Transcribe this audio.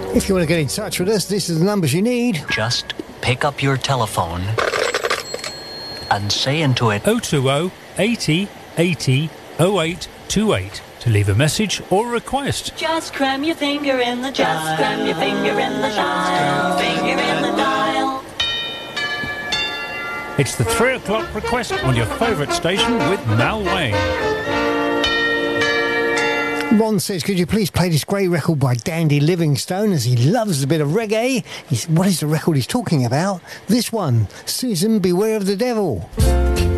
If you want to get in touch with us, this is the numbers you need. Just pick up your telephone and say into it 020 80 80 0828 to leave a message or a request. Just cram your finger in the dial. Just cram your finger in the dial. Finger in the dial. It's the 3 o'clock request on your favourite station with Mal Wayne. Ron says, could you please play this great record by Dandy Livingstone, as he loves a bit of reggae? What is the record he's talking about? This one, Susan, Beware of the Devil.